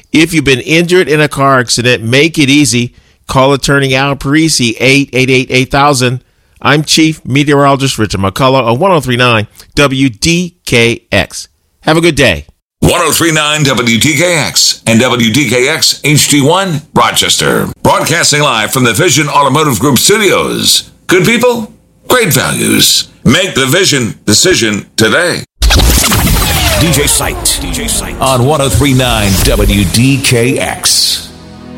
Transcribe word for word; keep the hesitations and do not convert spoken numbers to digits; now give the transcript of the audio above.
If you've been injured in a car accident, make it easy. Call attorney Al Parisi, eight eight eight, eight thousand. I'm Chief Meteorologist Richard McCullough on one oh three point nine W D K X. Have a good day. one oh three point nine W D K X and W D K X H D one, Rochester. Broadcasting live from the Vision Automotive Group studios. Good people, great values. Make the Vision decision today. D J Sight. D J Sight. On one oh three point nine W D K X.